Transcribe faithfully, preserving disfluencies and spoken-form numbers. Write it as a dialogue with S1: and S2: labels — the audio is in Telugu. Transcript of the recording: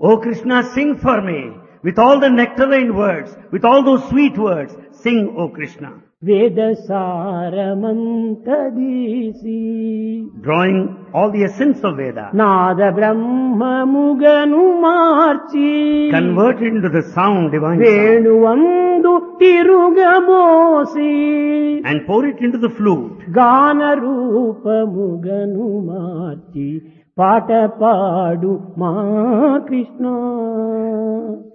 S1: O Krishna, sing for me with all the nectarine words, with all those sweet words. Sing, O Krishna.
S2: వేద సారమంతదీసి
S1: Drawing all the essence of Veda,
S2: Nada బ్రహ్మముగను March
S1: converted into the sound, divine sound,
S2: వేణువందు తిరుగబోసి
S1: and pour it into the flute.
S2: గాన రూపముగను మార్చి పాట పాడు మా కృష్ణ.